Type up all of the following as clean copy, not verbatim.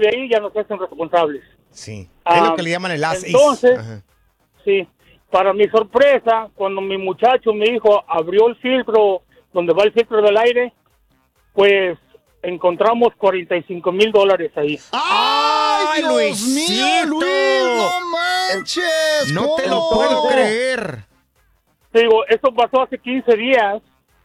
de ahí ya nos hacen responsables. Sí, es lo que le llaman el as is. Entonces, Ajá. sí, para mi sorpresa, cuando mi muchacho, mi hijo, abrió el filtro, donde va el filtro del aire, pues encontramos $45,000 ahí. ¡Ay, Dios Luisito! mío, Luis! ¡No manches! No te lo ¿Cómo? puedo creer. Te digo, esto pasó hace 15 días.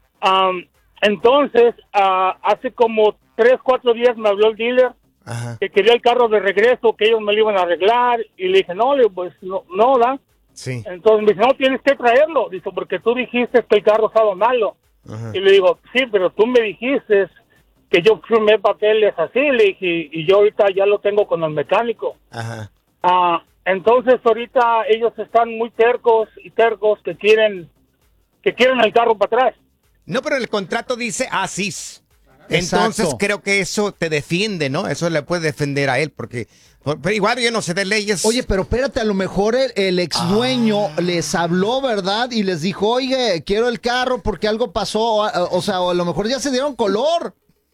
Entonces, hace como 3, 4 días me habló el dealer Ajá. que quería el carro de regreso, que ellos me lo iban a arreglar. Y le dije, no, pues no, ¿da? Sí. Entonces me dice, no, tienes que traerlo. Dice, porque tú dijiste que el carro estaba malo. Ajá. Y le digo, sí, pero tú me dijiste que yo firmé papeles así. Le dije, y yo ahorita ya lo tengo con el mecánico. Ajá. Entonces ahorita ellos están muy tercos que quieren el carro para atrás. No, pero el contrato dice ASIS. Entonces Exacto. creo que eso te defiende, ¿no? Eso le puede defender a él, porque pero igual yo no sé de leyes. Oye, pero espérate, a lo mejor el ex dueño les habló, ¿verdad? Y les dijo, oye, quiero el carro porque algo pasó. O sea, o a lo mejor ya se dieron color.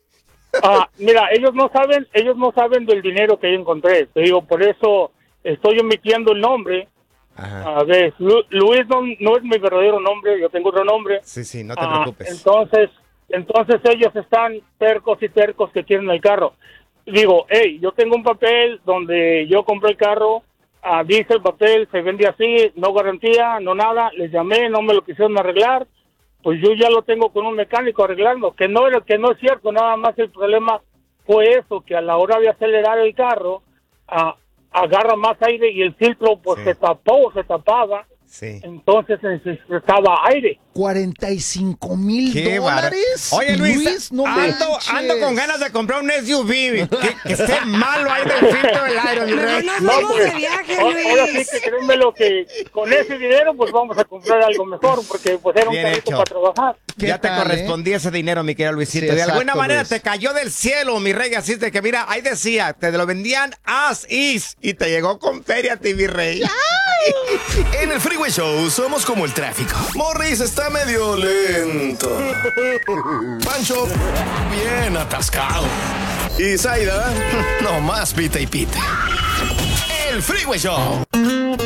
Mira, ellos no saben del dinero que yo encontré. Te digo, por eso estoy omitiendo el nombre. Ajá. A ver, Luis no es mi verdadero nombre, yo tengo otro nombre. Sí, no te preocupes. Entonces ellos están tercos que quieren el carro. Digo, hey, yo tengo un papel donde yo compré el carro, dice el papel, se vende así, no garantía, no nada. Les llamé, no me lo quisieron arreglar. Pues yo ya lo tengo con un mecánico arreglando, que no es cierto, nada más el problema fue eso, que a la hora de acelerar el carro, agarra más aire y el filtro pues Sí. se tapaba, Sí. entonces necesitaba aire. $45,000. Oye, Luis, no ando con ganas de comprar un SUV. Que esté malo ahí del filtro del aire, mi rey. Mejor nos vamos de viaje, Ahora sí Luis. que créemelo que con ese dinero pues vamos a comprar algo mejor, porque pues era un Bien carrito hecho. para trabajar. ¿Qué Ya te tal, correspondía ese dinero, mi querido Luisito. Sí, de exacto, alguna manera Luis. te cayó del cielo, mi rey. Así de que, mira, ahí decía, te lo vendían as is y te llegó con feria a ti, mi rey. En el Freeway Show somos como el tráfico. Morris está medio lento. Pancho, bien atascado. Y Zaida, nomás pita y pita. El Freeway Show.